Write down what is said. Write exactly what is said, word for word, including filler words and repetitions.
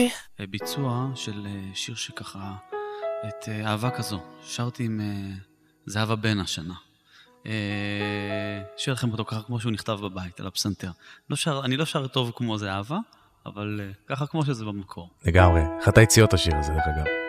ביצוע של שיר שככה, את אהבה כזו, שרתי עם זהבה בן השנה. שיר לכם אותו ככה כמו שהוא נכתב בבית, על הפסנתר. לא שר, אני לא שר טוב כמו זהבה, אבל ככה כמו שזה במקור. לגמרי, אחת היציאות השיר הזה, דרך אגב.